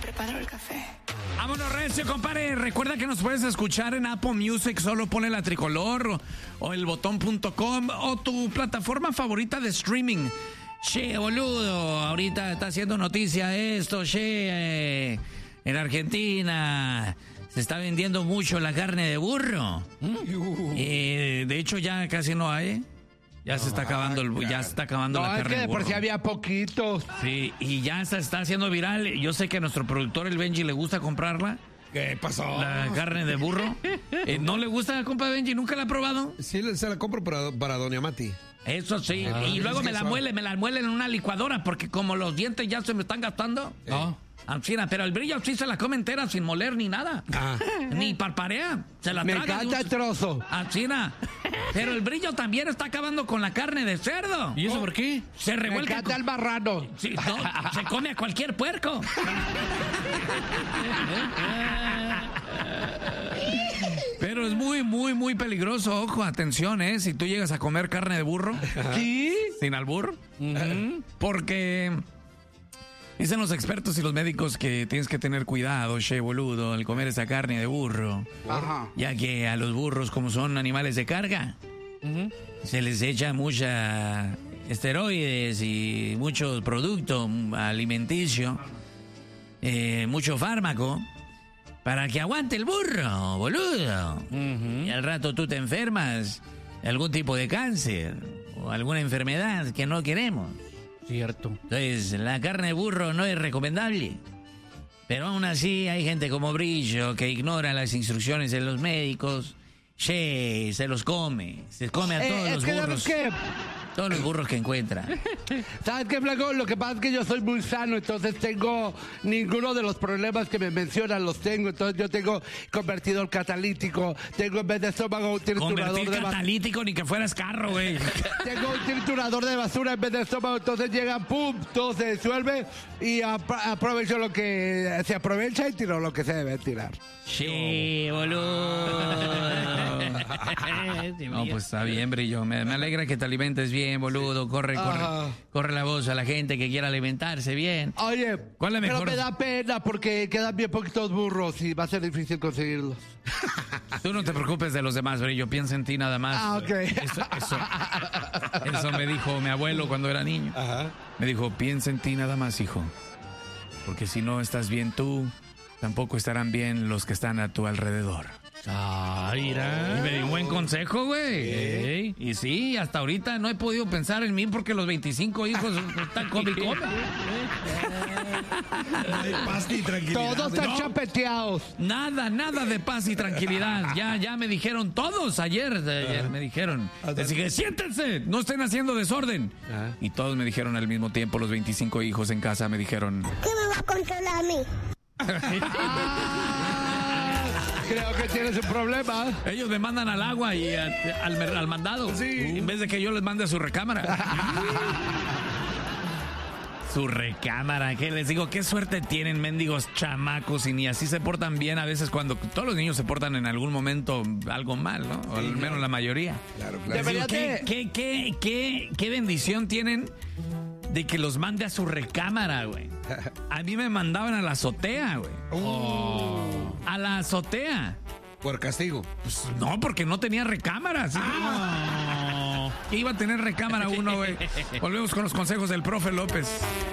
preparo el café. Vámonos, recio, compadre. Recuerda que nos puedes escuchar en Apple Music. Solo ponle la tricolor o elbotón.com o tu plataforma favorita de streaming. Che, boludo, ahorita está haciendo noticia esto, che. En Argentina se está vendiendo mucho la carne de burro. De hecho, ya casi no hay. Ya se está acabando ya se está acabando la carne de burro. No, es que de por sí había poquitos. Sí, y ya se está haciendo viral. Yo sé que a nuestro productor, el Benji, le gusta comprarla. ¿Qué pasó? La carne de burro. ¿No le gusta, compa Benji? ¿Nunca la ha probado? Sí, se la compro para Doña Mati. Eso sí. Y luego me la muelen en una licuadora porque como los dientes ya se me están gastando. Ancina, pero el brillo sí se la come entera sin moler ni nada. Ni parparea. Se la traga. Me encanta el trozo. Ancina. Pero el brillo también está acabando con la carne de cerdo. ¿Y eso por qué? Se revuelca. Me encanta el marrano. Sí, no, se come a cualquier puerco. Pero es muy, muy, muy peligroso. Ojo, atención, si tú llegas a comer carne de burro. ¿Sí? Sin albur. Porque dicen los expertos y los médicos que tienes que tener cuidado, che, boludo, al comer esa carne de burro. Ajá. Ya que a los burros, como son animales de carga, se les echa mucha esteroides y mucho producto alimenticio, mucho fármaco, para que aguante el burro, boludo. Y al rato tú te enfermas de algún tipo de cáncer o alguna enfermedad que no queremos. Cierto. Entonces, la carne de burro no es recomendable. Pero aún así hay gente como Brillo que ignora las instrucciones de los médicos. Che, se los come. Se come a todos los burros. Todos los burros que encuentra. ¿Sabes qué, Flaco? Lo que pasa es que yo soy muy sano, entonces tengo ninguno de los problemas que me mencionan, los tengo. Entonces yo tengo convertidor catalítico, tengo en vez de estómago un triturador Convertir de basura. catalítico ni que fueras carro, güey. Tengo un triturador de basura en vez de estómago, entonces llega, pum, todo se disuelve y aprovecho lo que se aprovecha y tiro lo que se debe tirar. Sí, boludo. No, pues está bien, Brillo. Me alegra que te alimentes bien, boludo. Corre la voz a la gente que quiera alimentarse bien. Oye, ¿cuál es la mejor? Pero me da pena porque quedan bien poquitos burros y va a ser difícil conseguirlos. Tú no te preocupes de los demás, Brillo. Piensa en ti nada más. Ok. Eso me dijo mi abuelo cuando era niño. Me dijo, piensa en ti nada más, hijo. Porque si no estás bien tú, tampoco estarán bien los que están a tu alrededor. Mira. Y me dio un buen consejo, güey. Y sí, hasta ahorita no he podido pensar en mí porque los 25 hijos están come y come. Hay paz y tranquilidad. Todos están chapeteados. Nada de paz y tranquilidad. Ya me dijeron todos ayer me dijeron. Así que siéntense, no estén haciendo desorden. Y todos me dijeron al mismo tiempo, los 25 hijos en casa me dijeron, ¿qué me va a controlar a mí? Creo que tienes un problema. ellos me mandan al agua y al mandado. En vez de que yo les mande a su recámara. Su recámara, ¿qué les digo? Qué suerte tienen mendigos chamacos y ni así se portan bien a veces cuando todos los niños se portan en algún momento algo mal, ¿no? O al menos la mayoría. Claro. Les digo, ¿qué bendición tienen de que los mande a su recámara, güey? A mí me mandaban a la azotea, güey. A la azotea. Por castigo. Pues no, porque no tenía recámara. ¿Sí? ¿Qué iba a tener recámara uno, güey? Volvemos con los consejos del profe López.